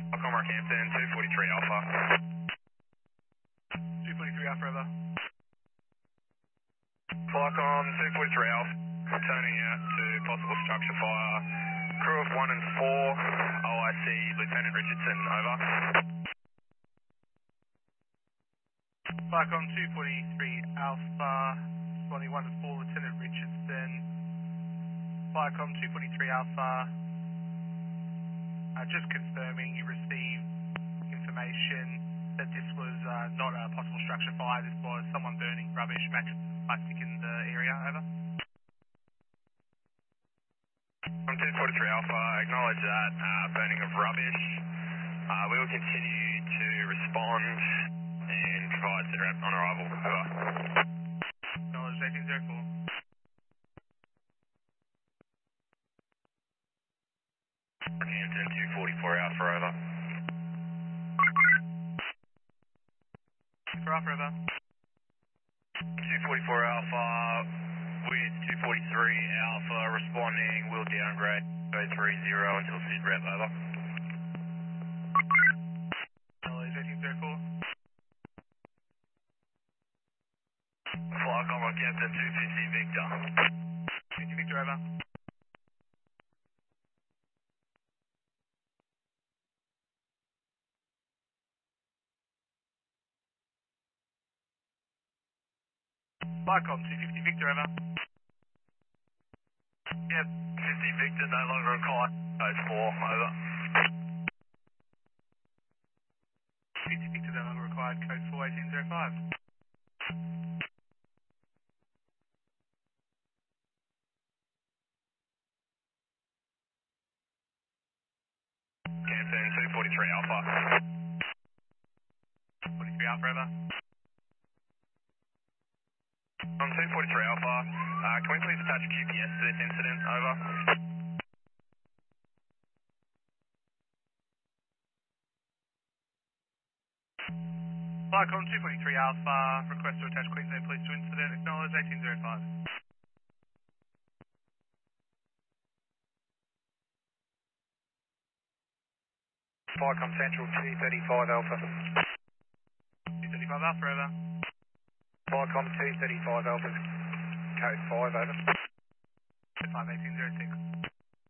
Falcon Rockhampton, 243 Alpha. 243 Alpha, over. Falcon 243 Alpha, turning out to possible structure fire. Crew of 1 and 4, OIC Lieutenant Richardson, over. Falcon 243 Alpha, responding 1 and 4, Lieutenant Richardson. Falcon 243 Alpha, just confirming you received information that this was not a possible structure fire, this was someone burning rubbish, mattress, plastic in the area, over. From 243 Alpha, acknowledge that, burning of rubbish. We will continue to respond and provide SITREP on arrival, over. Acknowledge 1804. Rockhampton 244 Alpha, over. For Alpha, over. 244 Alpha with 243 Alpha responding, will downgrade 030 until SITREP, over. Acknowledge 1804. Falcon Rockhampton 250 Victor. 50 Victor, over. Falcon 250 Victor, over. Yep, 50 Victor, no longer required. Code 4, over. 50 Victor, no longer required, code 4, 1805. Rockhampton 243 Alpha. 43 Alpha, over. On 243 Alpha, can we please attach QPS to this incident, over. Falcon 243 Alpha, request to attach Queensland Police to incident, acknowledge 1805. Falcon Central 235 Alpha. 235 Alpha, over. Falcon 235 Alpha. Code 5, over. Code 5, 1806.